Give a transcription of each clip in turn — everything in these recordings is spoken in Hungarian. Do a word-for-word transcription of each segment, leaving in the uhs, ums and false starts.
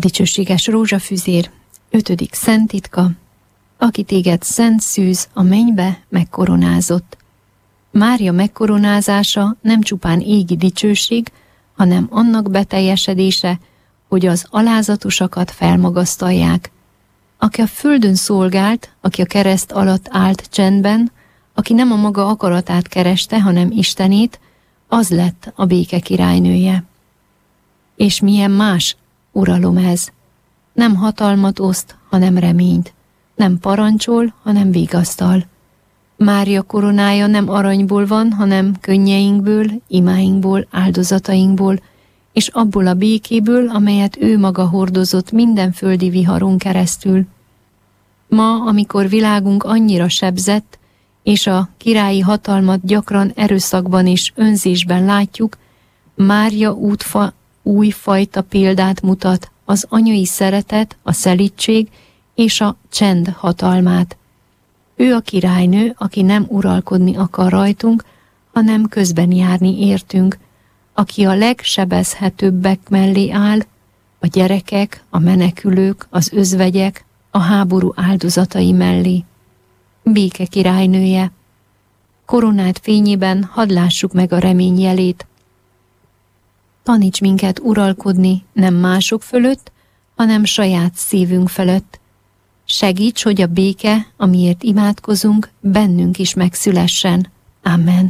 Dicsőséges rózsafüzér, ötödik szent titka, aki téged szent szűz a mennybe megkoronázott. Mária megkoronázása nem csupán égi dicsőség, hanem annak beteljesedése, hogy az alázatosakat felmagasztalják. Aki a földön szolgált, aki a kereszt alatt állt csendben, aki nem a maga akaratát kereste, hanem Istenét, az lett a béke királynője. És milyen más uralom ez? Nem hatalmat oszt, hanem reményt. Nem parancsol, hanem vigasztal. Mária koronája nem aranyból van, hanem könnyeinkből, imáinkból, áldozatainkból, és abból a békéből, amelyet ő maga hordozott minden földi viharon keresztül. Ma, amikor világunk annyira sebzett, és a királyi hatalmat gyakran erőszakban és önzésben látjuk, Mária útfa, újfajta példát mutat, az anyai szeretet, a szelídség és a csend hatalmát. Ő a királynő, aki nem uralkodni akar rajtunk, hanem közben járni értünk, aki a legsebezhetőbbek mellé áll, a gyerekek, a menekülők, az özvegyek, a háború áldozatai mellé. Béke királynője, koronád fényében hadd lássuk meg a remény jelét. Taníts minket uralkodni nem mások fölött, hanem saját szívünk felett. Segíts, hogy a béke, amiért imádkozunk, bennünk is megszülessen. Amen.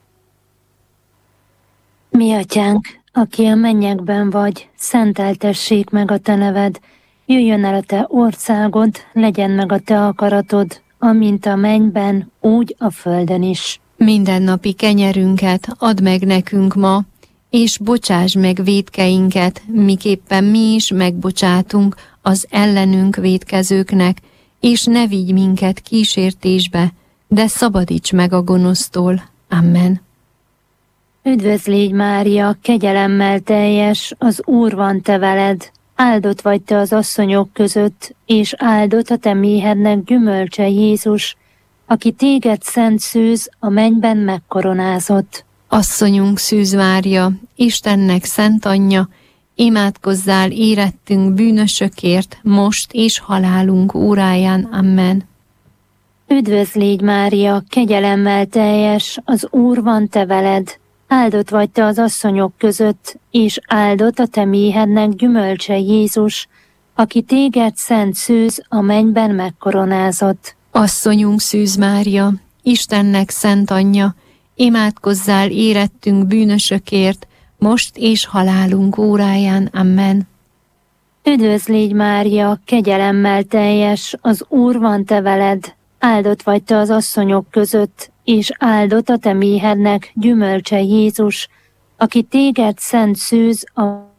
Mi atyánk, aki a mennyekben vagy, szenteltessék meg a te neved, jöjjön el a te országod, legyen meg a te akaratod, amint a mennyben, úgy a földön is. Mindennapi kenyerünket add meg nekünk ma, és bocsáss meg vétkeinket, miképpen mi is megbocsátunk az ellenünk vétkezőknek, és ne vigy minket kísértésbe, de szabadíts meg a gonosztól. Amen. Üdvözl légy, Mária, kegyelemmel teljes, az Úr van te veled, áldott vagy te az asszonyok között, és áldott a te méhednek gyümölcse Jézus, aki téged szent szűz a mennyben megkoronázott. Asszonyunk Szűz Mária, Istennek szent anyja, imádkozzál érettünk bűnösökért, most és halálunk óráján. Amen. Üdvözl légy, Mária, kegyelemmel teljes, az Úr van te veled, áldott vagy te az asszonyok között, és áldott a te méhednek gyümölcse Jézus, aki téged szent szűz a mennyben megkoronázott. Asszonyunk Szűz Mária, Istennek szent anyja, imádkozzál érettünk bűnösökért, most és halálunk óráján. Amen. Üdvözl légy, Mária, kegyelemmel teljes, az Úr van te veled, áldott vagy te az asszonyok között, és áldott a te méhednek gyümölcse Jézus, aki téged szent szűz a